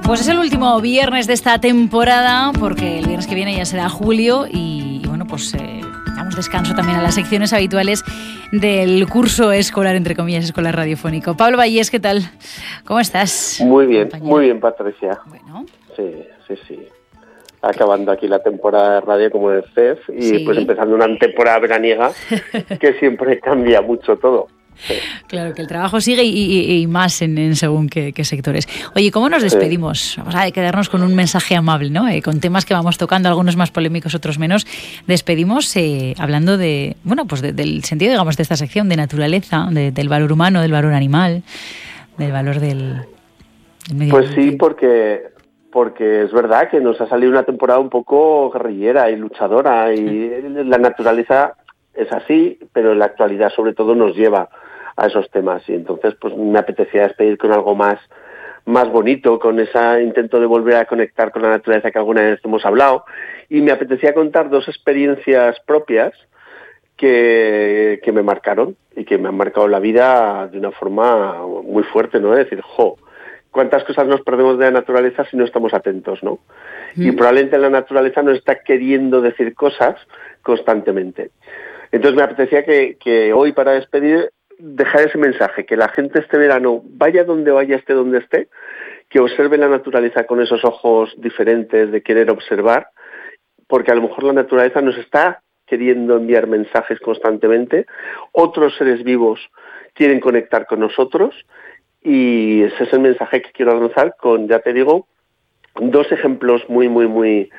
Pues es el último viernes de esta temporada, porque el viernes que viene ya será julio y bueno, pues damos descanso también a las secciones habituales del curso escolar, entre comillas, escolar radiofónico. Pablo Vallés, ¿qué tal? ¿Cómo estás? Muy bien, Patricia. Bueno. Sí. Acabando aquí la temporada de radio, como decías, y Sí. pues empezando una temporada veraniega que siempre cambia mucho todo. Sí. Claro, que el trabajo sigue y más en según qué sectores. Oye, ¿cómo nos despedimos? Vamos a quedarnos con un mensaje amable, ¿no? Con temas que vamos tocando, algunos más polémicos, otros menos. Despedimos hablando de, bueno, pues del sentido, digamos, de esta sección, de naturaleza, del valor humano, del valor animal, del valor del medio Pues ambiente. sí, porque es verdad que nos ha salido una temporada un poco guerrillera y luchadora, y la naturaleza es así, pero en la actualidad sobre todo nos lleva a esos temas, y entonces pues me apetecía despedir con algo más bonito, con ese intento de volver a conectar con la naturaleza que alguna vez hemos hablado, y me apetecía contar dos experiencias propias que me marcaron y que me han marcado la vida de una forma muy fuerte, ¿no? Es decir, cuántas cosas nos perdemos de la naturaleza si no estamos atentos, ¿no? Y probablemente la naturaleza nos está queriendo decir cosas constantemente. Entonces me apetecía que hoy, para despedir, dejar ese mensaje, que la gente este verano, vaya donde vaya, esté donde esté, que observe la naturaleza con esos ojos diferentes de querer observar, porque a lo mejor la naturaleza nos está queriendo enviar mensajes constantemente, otros seres vivos quieren conectar con nosotros, y ese es el mensaje que quiero lanzar con, ya te digo, dos ejemplos muy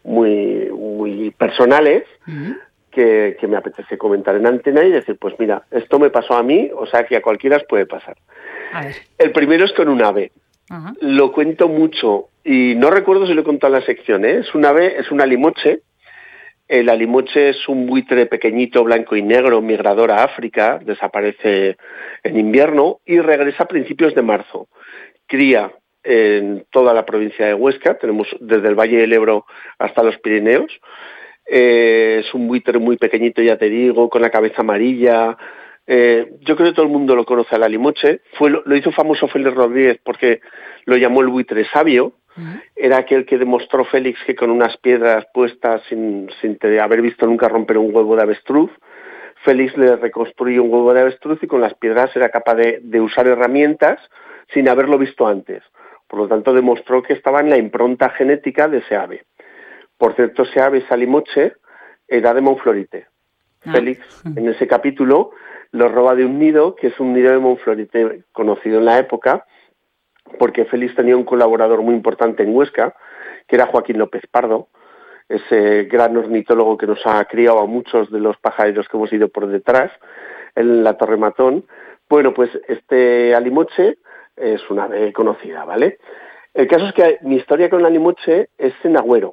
personales que me apetece comentar en antena y decir, pues mira, esto me pasó a mí, o sea que a cualquiera os puede pasar. A ver. El primero es con un ave. Ajá. Lo cuento mucho y no recuerdo si lo he contado en la sección, ¿eh? Es un ave, es un alimoche. El alimoche es un buitre pequeñito, blanco y negro, migrador a África, desaparece en invierno y regresa a principios de marzo. Cría en toda la provincia de Huesca, tenemos desde el Valle del Ebro hasta los Pirineos. Es un buitre muy pequeñito, ya te digo, con la cabeza amarilla. Yo creo que todo el mundo lo conoce al alimoche. Lo hizo famoso Félix Rodríguez porque lo llamó el buitre sabio. Era aquel que demostró Félix que con unas piedras puestas sin haber visto nunca romper un huevo de avestruz, Félix le reconstruyó un huevo de avestruz y con las piedras era capaz de usar herramientas sin haberlo visto antes. Por lo tanto, demostró que estaba en la impronta genética de ese ave. Por cierto, ese ave, ese alimoche, era de Monflorite. Félix, en ese capítulo, lo roba de un nido, que es un nido de Monflorite conocido en la época, porque Félix tenía un colaborador muy importante en Huesca, que era Joaquín López Pardo, ese gran ornitólogo que nos ha criado a muchos de los pajareros que hemos ido por detrás, en la Torre Matón. Bueno, pues este alimoche es una ave conocida, ¿vale? El caso es que mi historia con el alimoche es en Agüero.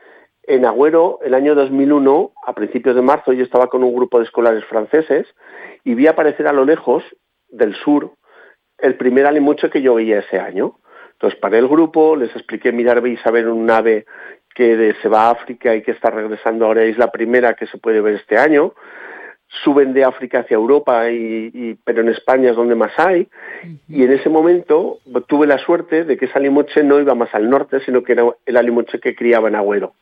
En Agüero, el año 2001, a principios de marzo, yo estaba con un grupo de escolares franceses y vi aparecer a lo lejos, del sur, el primer alimoche que yo veía ese año. Entonces paré el grupo, les expliqué, mirar, veis a ver un ave que se va a África y que está regresando ahora, es la primera que se puede ver este año. Suben de África hacia Europa, pero en España es donde más hay. Y en ese momento tuve la suerte de que ese alimoche no iba más al norte, sino que era el alimoche que criaba en Agüero,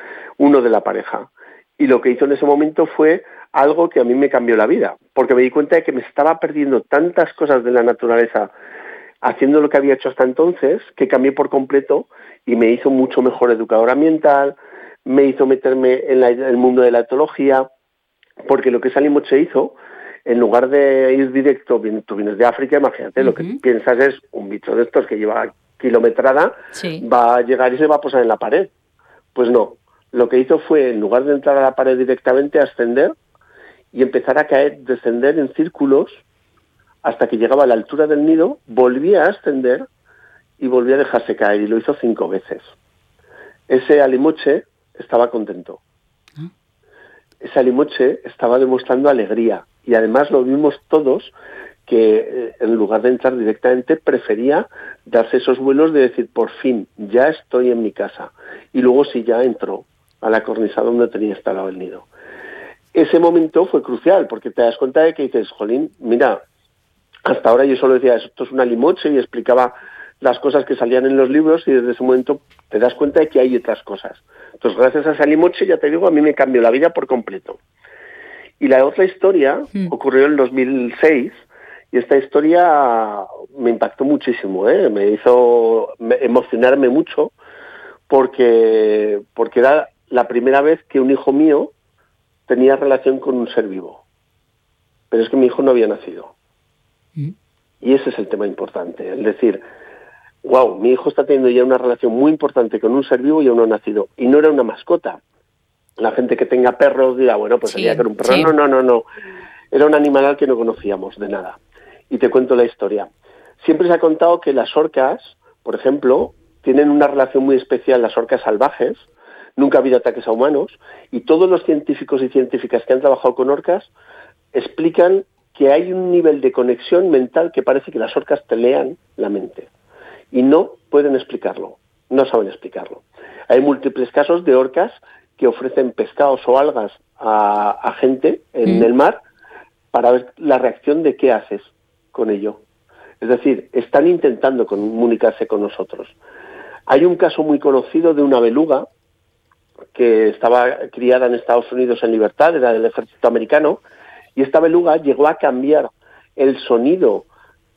uno de la pareja. Y lo que hizo en ese momento fue algo que a mí me cambió la vida, porque me di cuenta de que me estaba perdiendo tantas cosas de la naturaleza haciendo lo que había hecho hasta entonces, que cambié por completo y me hizo mucho mejor educador ambiental, me hizo meterme en el mundo de la etología, porque lo que ese alimoche hizo, en lugar de ir directo, tú vienes de África, imagínate, lo que piensas es un bicho de estos que lleva kilometrada, va a llegar y se va a posar en la pared. Pues no, lo que hizo fue, en lugar de entrar a la pared directamente, ascender y empezar a descender en círculos hasta que llegaba a la altura del nido, volvía a ascender y volvía a dejarse caer, y lo hizo 5 veces. Ese alimoche estaba contento. Ese alimoche estaba demostrando alegría, y además lo vimos todos, que en lugar de entrar directamente prefería darse esos vuelos de decir, por fin, ya estoy en mi casa, y luego sí ya entró a la cornisa donde tenía instalado el nido. Ese momento fue crucial, porque te das cuenta de que dices, jolín, mira, hasta ahora yo solo decía, esto es un alimoche, y explicaba las cosas que salían en los libros y desde ese momento te das cuenta de que hay otras cosas. Entonces, gracias a esa limoche, ya te digo, a mí me cambió la vida por completo. Y la otra historia ocurrió en 2006 y esta historia me impactó muchísimo, me hizo emocionarme mucho porque era la primera vez que un hijo mío tenía relación con un ser vivo. Pero es que mi hijo no había nacido. Y ese es el tema importante. Es decir, wow, mi hijo está teniendo ya una relación muy importante con un ser vivo y aún no ha nacido. Y no era una mascota. La gente que tenga perros dirá, bueno, pues sería con un perro. Sí. No. Era un animal al que no conocíamos de nada. Y te cuento la historia. Siempre se ha contado que las orcas, por ejemplo, tienen una relación muy especial, las orcas salvajes. Nunca ha habido ataques a humanos. Y todos los científicos y científicas que han trabajado con orcas explican que hay un nivel de conexión mental que parece que las orcas te lean la mente. Y no pueden explicarlo. No saben explicarlo. Hay múltiples casos de orcas que ofrecen pescados o algas a gente en el mar para ver la reacción de qué haces con ello. Es decir, están intentando comunicarse con nosotros. Hay un caso muy conocido de una beluga que estaba criada en Estados Unidos en libertad, era del ejército americano, y esta beluga llegó a cambiar el sonido